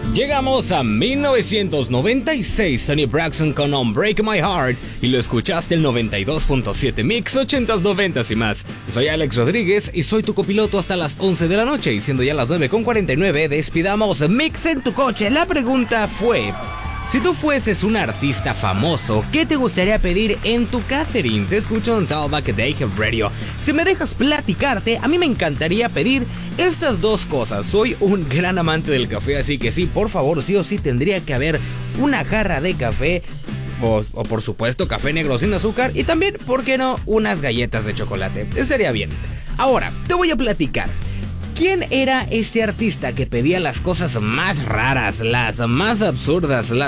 Llegamos a 1996, Toni Braxton con Unbreak My Heart, y lo escuchaste el 92.7 Mix 80s, 90s y más. Soy Alex Rodríguez y soy tu copiloto hasta las 11 de la noche, y siendo ya las 9:49, despidamos Mix en tu coche. La pregunta fue: si tú fueses un artista famoso, ¿qué te gustaría pedir en tu catering? Te escucho en Talkback Day Radio. Si me dejas platicarte, a mí me encantaría pedir estas dos cosas. Soy un gran amante del café, así que sí, por favor, sí o sí tendría que haber una jarra de café. O por supuesto café negro sin azúcar. Y también, ¿por qué no?, unas galletas de chocolate. Estaría bien. Ahora, te voy a platicar. ¿Quién era este artista que pedía las cosas más raras, las más absurdas, las